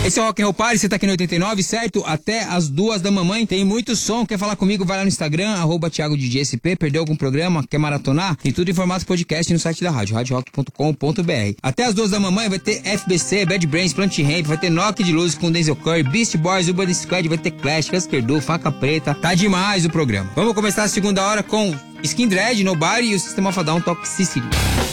Esse é o Rock and Roll Party, você tá aqui no 89, certo? Até as 2 da mamãe. Tem muito som, quer falar comigo? Vai lá no Instagram, @ThiagoDJSP. Perdeu algum programa? Quer maratonar? Tem tudo em formato podcast no site da rádio, radiorock.com.br. Até as 2 da mamãe vai ter FBC, Bad Brains, Plant Ramp, vai ter Knock de Luz com Denzel Curry, Beast Boys, Urban Squad, vai ter Clash, Husker Du, Faca Preta. Tá demais o programa. Vamos começar a segunda hora com Skin Dread, Nobody e o System of a Down Toxicity.